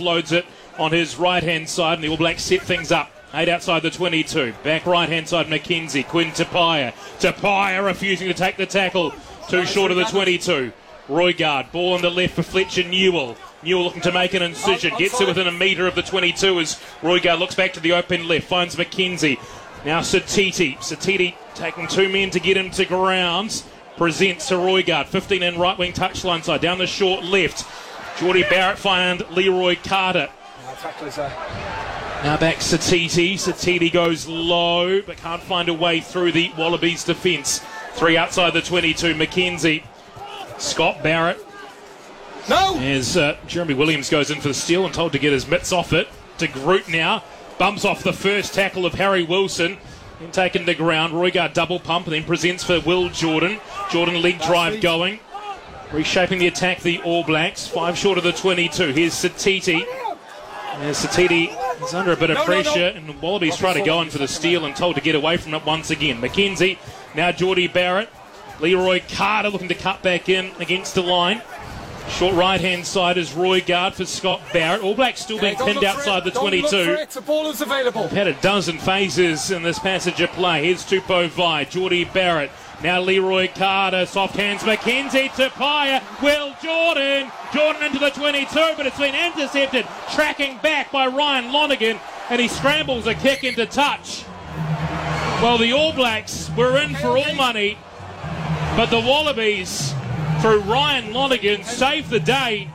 offloads it on his right-hand side, and the All Blacks set things up. 8 outside the 22. Back right-hand side, McKenzie. Quinn Tapia. Tapia refusing to take the tackle. Too short of the 22. Roigard. Ball on the left for Fletcher Newell. Newell looking to make an incision. Gets it within a metre of the 22 as Roigard looks back to the open left. Finds McKenzie. Now Satiti. Satiti taking 2 men to get him to ground. Presents to Roigard. 15 in right-wing touchline side. Down the short left. Geordie Barrett find Leroy Carter. Now back Satiti. Satiti goes low but can't find a way through the Wallabies defence. 3 outside the 22. McKenzie. Scott Barrett. No! As Jeremy Williams goes in for the steal and told to get his mitts off it. De Groot now. Bumps off the first tackle of Harry Wilson. Then taken to ground. Roigard double pump and then presents for Will Jordan. Jordan leg drive going. Reshaping the attack, the All Blacks. 5 short of the 22. Here's Satiti. Satiti is under a bit of pressure, and the Wallabies try to go in for the steal and told to get away from it once again. McKenzie, now Geordie Barrett. Leroy Carter looking to cut back in against the line. Short right-hand side is Roigard for Scott Barrett. All Blacks still being pinned outside the 22. The ball is available. We've had a dozen phases in this passage of play. Here's Tupou Vai, Geordie Barrett. Now Leroy Carter, soft hands, McKenzie, Tapia, Will Jordan. Jordan into the 22, but it's been intercepted. Tracking back by Ryan Lonergan, and he scrambles a kick into touch. Well, the All Blacks were in for all money, but the Wallabies, through Ryan Lonergan, saved the day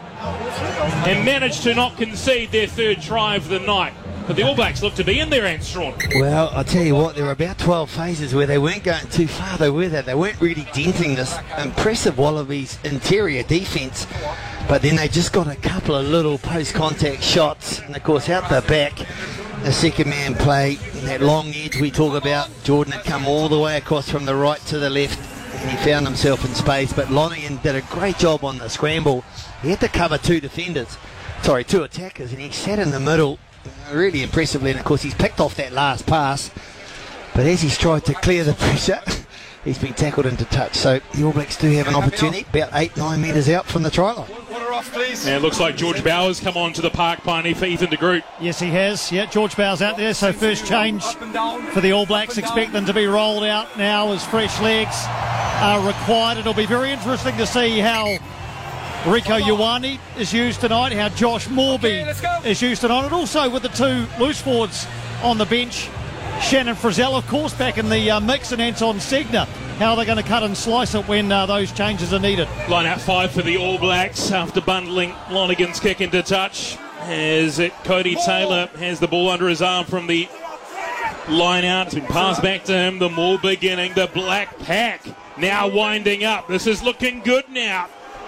and managed to not concede their third try of the night. But the All Blacks look to be in there, Armstrong. Well, I'll tell you what, there were about 12 phases where they weren't going too far, though, were they? They weren't really denting this impressive Wallabies interior defence. But then they just got a couple of little post-contact shots. And, of course, out the back, the second man play, that long edge we talk about. Jordan had come all the way across from the right to the left, and he found himself in space. But Lonergan did a great job on the scramble. He had to cover two attackers, and he sat in the middle really impressively, and of course he's picked off that last pass, but as he's tried to clear the pressure, he's been tackled into touch. So the All Blacks do have an opportunity about 8-9 metres out from the try line. Water off, please. And it looks like George Bowers come on to the park pioneer for Ethan de Groot. Yes, he has. Yeah, George Bowers out there. So first change for the All Blacks. Expect them to be rolled out now as fresh legs are required. It'll be very interesting to see how Rieko Ioane is used tonight, how Josh Morby is used tonight, and also with the two loose forwards on the bench, Shannon Frizzell, of course, back in the mix, and Anton Segner. How they're going to cut and slice it when those changes are needed. Line out 5 for the All Blacks after bundling Lonergan's kick into touch. As Cody Taylor has the ball under his arm from the line out. It's been passed back to him. The Maul beginning. The Black Pack now winding up. This is looking good now.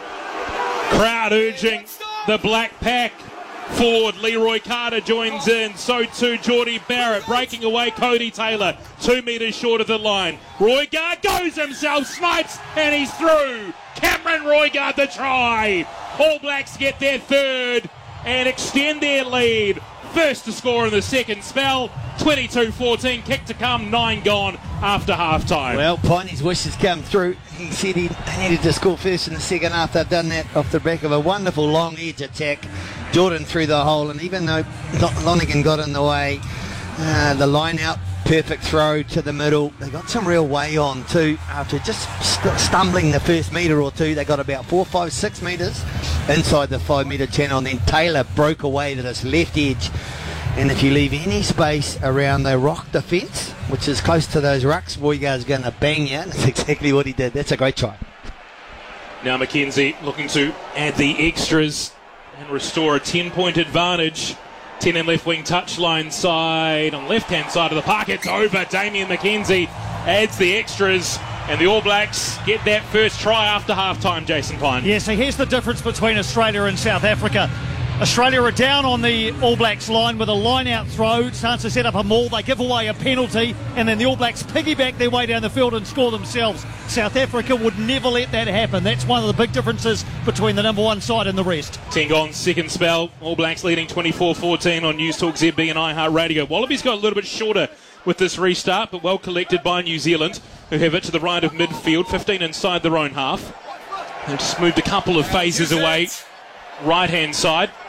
Crowd urging the Black Pack forward. Leroy Carter joins in. So too Geordie Barrett. Breaking away Cody Taylor. 2 metres short of the line. Roigard goes himself. Snipes. And he's through. Cameron Roigard the try. All Blacks get their third and extend their lead. First to score in the second spell. 22-14. Kick to come. 9 gone after half-time. Well, Piney's wishes come through. He said he needed to score first in the second half. They've done that off the back of a wonderful long edge attack. Jordan through the hole, and even though Lonergan got in the way, the line out, perfect throw to the middle. They got some real way on too. After just stumbling the first metre or two, they got about 4, 5, 6 metres inside the 5 metre channel, and then Taylor broke away to this left edge. And if you leave any space around the rock defence, which is close to those rucks, Roigard's going to bang you. That's exactly what he did. That's a great try. Now McKenzie looking to add the extras and restore a 10-point advantage. 10 in left wing touchline side. On the left-hand side of the park, it's over. Damien McKenzie adds the extras, and the All Blacks get that first try after half-time, Jason Pine. Yeah, so here's the difference between Australia and South Africa. Australia are down on the All Blacks line with a line-out throw, chance to set up a maul. They give away a penalty, and then the All Blacks piggyback their way down the field and score themselves. South Africa would never let that happen. That's one of the big differences between the number one side and the rest. 10 gone, second spell. All Blacks leading 24-14 on News Talk ZB and iHeartRadio. Wallabies got a little bit shorter with this restart, but well collected by New Zealand, who have it to the right of midfield, 15 inside their own half. They've just moved a couple of phases away. Right-hand side.